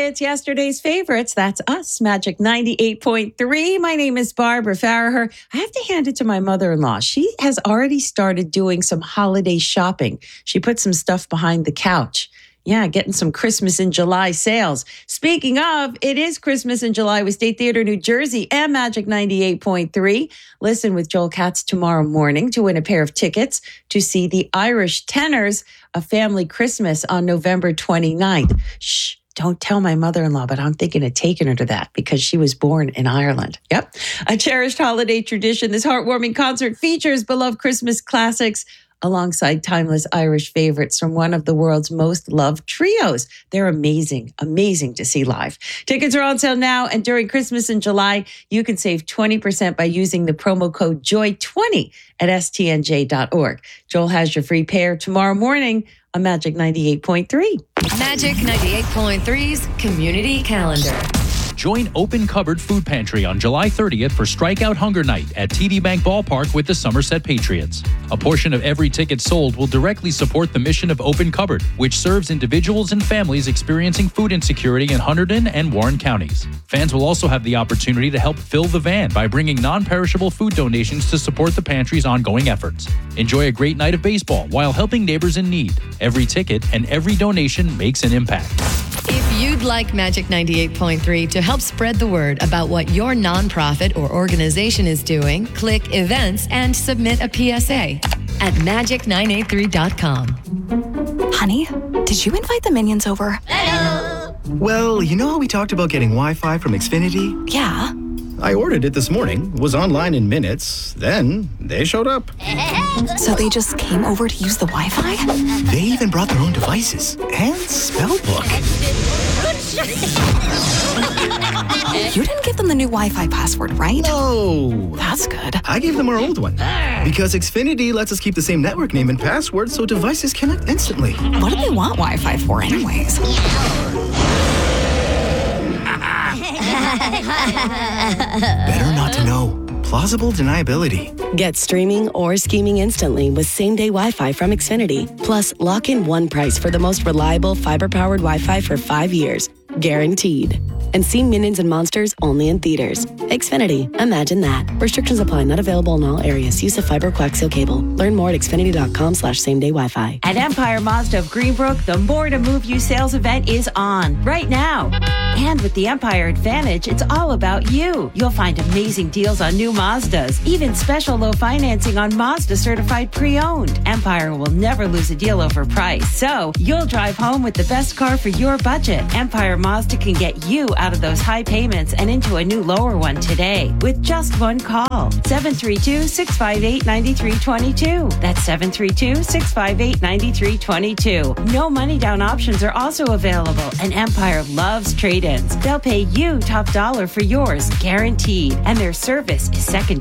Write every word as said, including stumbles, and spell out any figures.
It's yesterday's favorites. That's us, Magic ninety-eight point three. My name is Barbara Farraher. I have to hand it to my mother-in-law. She has already started doing some holiday shopping. She put some stuff behind the couch. Yeah, getting some Christmas in July sales. Speaking of, it is Christmas in July with State Theater New Jersey and Magic ninety-eight point three. Listen with Joel Katz tomorrow morning to win a pair of tickets to see the Irish Tenors, A Family Christmas on November twenty-ninth. Shh, don't tell my mother-in-law, but I'm thinking of taking her to that because she was born in Ireland. Yep. A cherished holiday tradition. This heartwarming concert features beloved Christmas classics alongside timeless Irish favorites from one of the world's most loved trios. They're amazing, amazing to see live. Tickets are on sale now, and during Christmas in July, you can save twenty percent by using the promo code joy twenty at S T N J dot org. Joel has your free pair tomorrow morning on Magic ninety-eight point three. Magic ninety-eight point three's Community Calendar. Join Open Cupboard Food Pantry on July thirtieth for Strikeout Hunger Night at T D Bank Ballpark with the Somerset Patriots. A portion of every ticket sold will directly support the mission of Open Cupboard, which serves individuals and families experiencing food insecurity in Hunterdon and Warren counties. Fans will also have the opportunity to help fill the van by bringing non-perishable food donations to support the pantry's ongoing efforts. Enjoy a great night of baseball while helping neighbors in need. Every ticket and every donation makes an impact. If you'd like Magic ninety-eight point three to help spread the word about what your nonprofit or organization is doing, click Events and submit a P S A at magic nine eight three dot com. Honey, did you invite the minions over? Hello. Well, you know how we talked about getting Wi-Fi from Xfinity? Yeah. I ordered it this morning, was online in minutes, then they showed up. So they just came over to use the Wi-Fi? They even brought their own devices and spell book. You didn't give them the new Wi-Fi password, right? No. That's good. I gave them our old one because Xfinity lets us keep the same network name and password so devices connect instantly. What do they want Wi-Fi for anyways? Better not to know. Plausible deniability. Get streaming or scheming instantly with same-day Wi-Fi from Xfinity. Plus, lock in one price for the most reliable fiber-powered Wi-Fi for five years. Guaranteed. And see Minions and Monsters only in theaters. Xfinity. Imagine that. Restrictions apply. Not available in all areas. Use of fiber coaxial cable. Learn more at xfinity.com slash same-day Wi-Fi. At Empire Mazda of Greenbrook, the More to Move You sales event is on right now. And with the Empire Advantage, it's all about you. You'll find amazing deals on new Mazdas, even special low financing on Mazda certified pre-owned. Empire will never lose a deal over price, so you'll drive home with the best car for your budget. Empire Mazda can get you out of those high payments and into a new lower one today with just one call. seven three two, six five eight, nine three two two. That's seven three two, six five eight, nine three two two. No money down options are also available, and Empire loves trade-ins. They'll pay you top dollar for yours, guaranteed, and their service is second